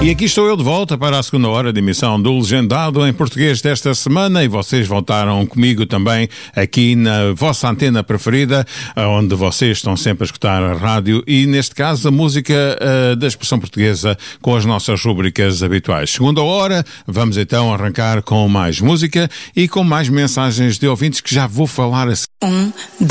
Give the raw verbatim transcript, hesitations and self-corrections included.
E aqui estou eu de volta para a segunda hora de emissão do Legendado em Português desta semana, e vocês voltaram comigo também aqui na vossa antena preferida, onde vocês estão sempre a escutar a rádio, e neste caso a música uh, da expressão portuguesa com as nossas rubricas habituais. Segunda hora, vamos então arrancar com mais música e com mais mensagens de ouvintes que já vou falar a seguir. Um, dois.